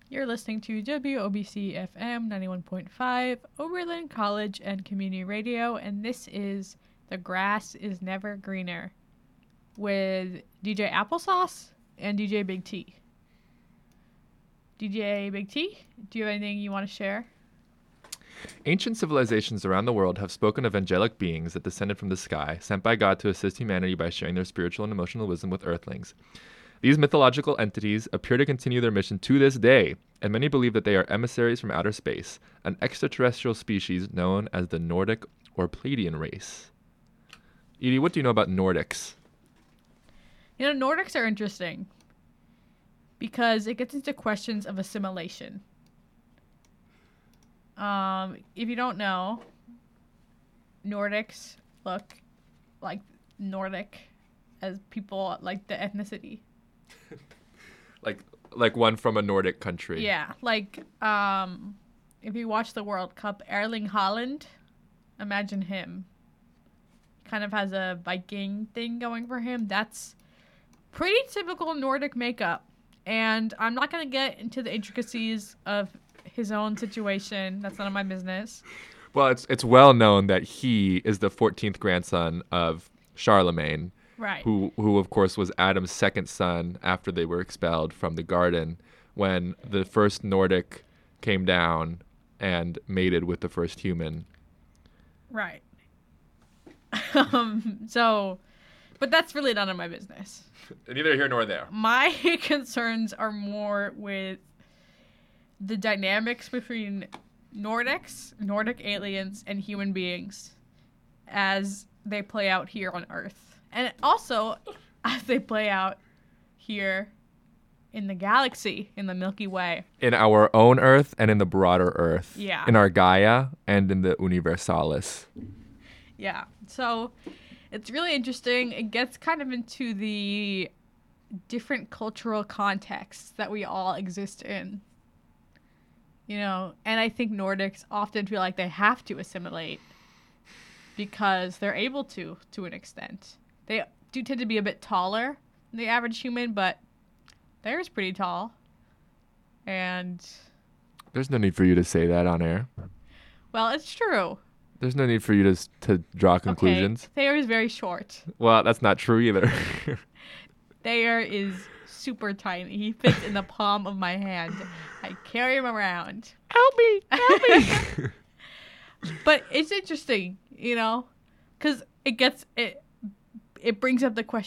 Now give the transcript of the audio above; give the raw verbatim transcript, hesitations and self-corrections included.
You're listening to W O B C F M ninety-one point five, Oberlin College and Community Radio, and this is The Grass is Never Greener with D J Applesauce and D J Big T. D J Big T, do you have anything you want to share? Ancient civilizations around the world have spoken of angelic beings that descended from the sky, sent by God to assist humanity by sharing their spiritual and emotional wisdom with earthlings. These mythological entities appear to continue their mission to this day, and many believe that they are emissaries from outer space, an extraterrestrial species known as the Nordic or Pleiadian race. Edie, what do you know about Nordics? You know, Nordics are interesting because it gets into questions of assimilation. Um, if you don't know, Nordics look like Nordic as people like the ethnicity. like like one from a Nordic country. Yeah, like um, if you watch the World Cup, Erling Haaland, imagine him. Kind of has a Viking thing going for him. That's pretty typical Nordic makeup. And I'm not going to get into the intricacies of his own situation. That's none of my business. Well, it's it's well known that he is the fourteenth grandson of Charlemagne. Right. Who, who of course, was Adam's second son after they were expelled from the garden when the first Nordic came down and mated with the first human. Right. um, so, but that's really none of my business. Neither here nor there. My concerns are more with the dynamics between Nordics, Nordic aliens, and human beings as they play out here on Earth. And also, as they play out here in the galaxy, in the Milky Way. In our own Earth and in the broader Earth. Yeah. In our Gaia and in the Universalis. Yeah. So it's really interesting. It gets kind of into the different cultural contexts that we all exist in. You know, and I think Nordics often feel like they have to assimilate because they're able to, to an extent. They do tend to be a bit taller than the average human, but theirs pretty tall. And there's no need for you to say that on air. Well, it's true. There's no need for you to to draw conclusions. Okay. Thayer is very short. Well, that's not true either. Thayer is super tiny. He fits in the palm of my hand. I carry him around. Help me! Help me! But it's interesting, you know, because it gets it. It brings up the question.